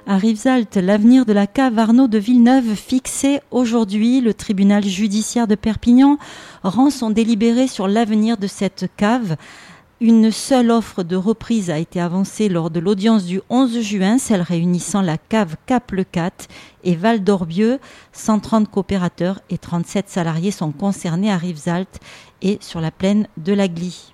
À Rivesaltes, l'avenir de la cave Arnaud de Villeneuve fixé aujourd'hui. Le tribunal judiciaire de Perpignan rend son délibéré sur l'avenir de cette cave. Une seule offre de reprise a été avancée lors de l'audience du 11 juin, celle réunissant la cave Cap-le-Cat et Val d'Orbieu. 130 coopérateurs et 37 salariés sont concernés à Rivesaltes et sur la plaine de la Glie.